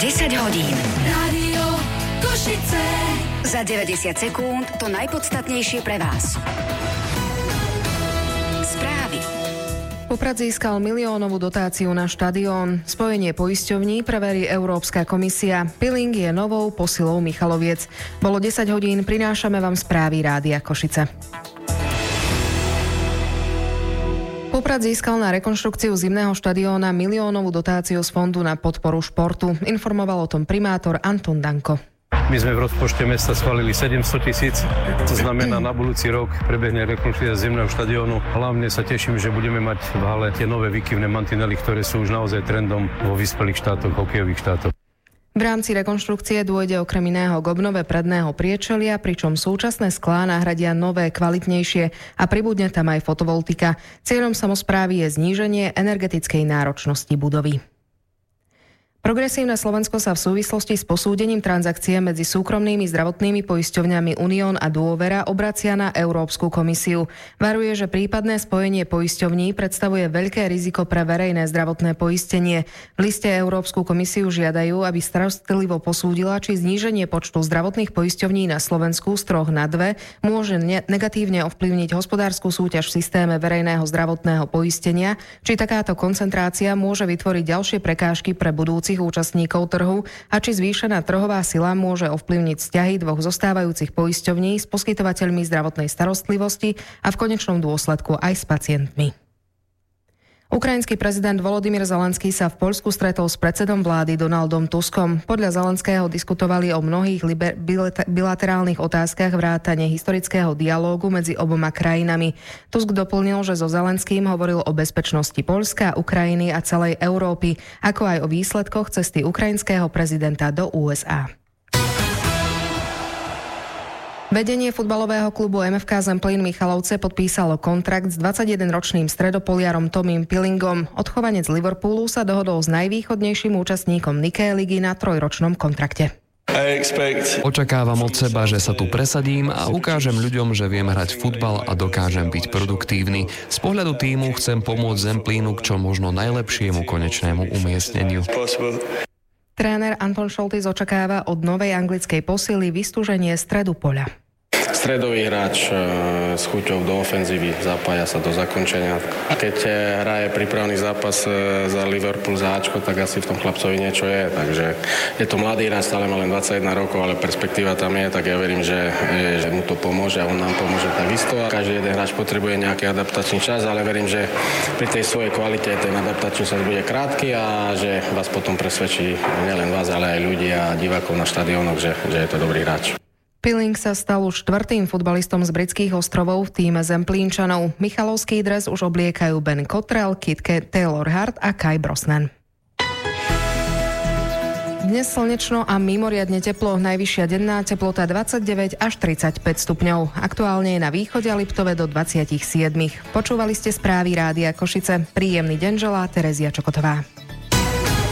10 hodín. Rádio Košice. Za 90 sekúnd to najpodstatnejšie pre vás. Správy. Poprad získal miliónovú dotáciu na štadión. Spojenie poisťovní preverí Európska komisia. Peeling je novou posilou Michaloviec. Bolo 10 hodín, prinášame vám správy Rádia Košice. Poprad získal na rekonštrukciu zimného štadióna miliónovú dotáciu z Fondu na podporu športu. Informoval o tom primátor Anton Danko. My sme v rozpočte mesta schválili 700 000, to znamená na budúci rok prebehne rekonštrukcia zimného štadiónu. Hlavne sa teším, že budeme mať v hale tie nové výkyvné mantinely, ktoré sú už naozaj trendom vo vyspelých štátoch, hokejových štátoch. V rámci rekonštrukcie dôjde okrem iného k obnove predného priečelia, pričom súčasné sklá nahradia nové, kvalitnejšie a pribudne tam aj fotovoltika. Cieľom samosprávy je zníženie energetickej náročnosti budovy. Progresívne Slovensko sa v súvislosti s posúdením transakcie medzi súkromnými zdravotnými poisťovňami Unión a Dôvera obracia na Európsku komisiu. Varuje, že prípadné spojenie poisťovní predstavuje veľké riziko pre verejné zdravotné poistenie. V liste Európsku komisiu žiadajú, aby starostlivo posúdila, či zníženie počtu zdravotných poisťovní na Slovensku z 3 na 2 môže negatívne ovplyvniť hospodársku súťaž v systéme verejného zdravotného poistenia, či takáto koncentrácia môže vytvoriť ďalšie prekážky pre budúcich účastníkov trhu a či zvýšená trhová sila môže ovplyvniť vzťahy dvoch zostávajúcich poisťovní s poskytovateľmi zdravotnej starostlivosti a v konečnom dôsledku aj s pacientmi. Ukrajinský prezident Volodymyr Zelenský sa v Poľsku stretol s predsedom vlády Donaldom Tuskom. Podľa Zelenského diskutovali o mnohých bilaterálnych otázkach vrátane historického dialógu medzi oboma krajinami. Tusk doplnil, že so Zelenským hovoril o bezpečnosti Poľska, Ukrajiny a celej Európy, ako aj o výsledkoch cesty ukrajinského prezidenta do USA. Vedenie futbalového klubu MFK Zemplín Michalovce podpísalo kontrakt s 21-ročným stredopoliarom Tomím Peelingom. Odchovanec Liverpoolu sa dohodol s najvýchodnejším účastníkom Nikkei ligy na 3-ročnom kontrakte. Očakávam od seba, že sa tu presadím a ukážem ľuďom, že viem hrať futbal a dokážem byť produktívny. Z pohľadu tímu chcem pomôcť Zemplínu k čo možno najlepšiemu konečnému umiestneniu. Tréner Anton Šoltis očakáva od novej anglickej posily vystúženie stredu poľa. Stredový hráč s chuťou do ofenzívy, zapája sa do zakončenia. Keď hraje prípravný zápas za Liverpool za Ačko, tak asi v tom chlapcovi niečo je. Takže je to mladý hráč, stále má len 21 rokov, ale perspektíva tam je, tak ja verím, že mu to pomôže a on nám pomôže takisto. Každý jeden hráč potrebuje nejaký adaptačný čas, ale verím, že pri tej svojej kvalite ten adaptačný čas bude krátky a že vás potom presvedčí nielen vás, ale aj ľudí a divákov na štadiónoch, že je to dobrý hráč. Peeling sa stal už 4. futbalistom z britských ostrovov v tíme Zemplínčanov. Michalovský dres už obliekajú Ben Cottrell, Kit Taylor Hart a Kai Brosnan. Dnes slnečno a mimoriadne teplo, najvyššia denná teplota 29 až 35 stupňov. Aktuálne je na východe a Liptove do 27. Počúvali ste správy Rádia Košice. Príjemný deň želá Terezia Čokotová.